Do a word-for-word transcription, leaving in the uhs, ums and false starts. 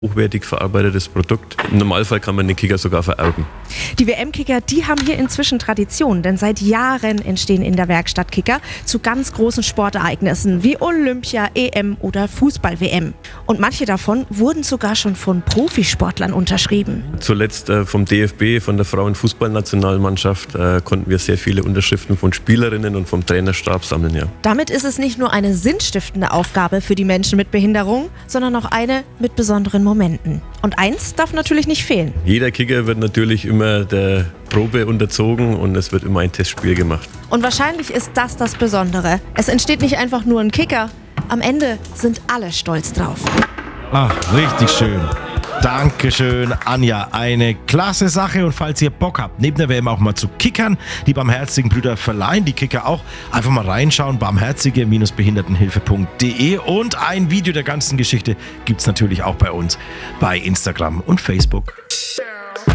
Hochwertig verarbeitetes Produkt. Im Normalfall kann man den Kicker sogar vererben. Die W M-Kicker, die haben hier inzwischen Tradition, denn seit Jahren entstehen in der Werkstatt Kicker zu ganz großen Sportereignissen wie Olympia, E M oder Fußball-W M. Und manche davon wurden sogar schon von Profisportlern unterschrieben. Zuletzt äh, vom D F B, von der Frauenfußballnationalmannschaft, äh, konnten wir sehr viele Unterschriften von Spielerinnen und vom Trainerstab sammeln. Ja. Damit ist es nicht nur eine sinnstiftende Aufgabe für die Menschen mit Behinderung, sondern auch eine mit besonderen Momenten. Und eins darf natürlich nicht fehlen. Jeder Kicker wird natürlich immer der Probe unterzogen und es wird immer ein Testspiel gemacht. Und wahrscheinlich ist das das Besondere. Es entsteht nicht einfach nur ein Kicker. Am Ende sind alle stolz drauf. Ach, richtig schön. Dankeschön, Anja. Eine klasse Sache. Und falls ihr Bock habt, neben der W M auch mal zu kickern, die barmherzigen Brüder verleihen die Kicker auch. Einfach mal reinschauen, barmherzige Behindertenhilfe punkt de. Und ein Video der ganzen Geschichte gibt's natürlich auch bei uns bei Instagram und Facebook.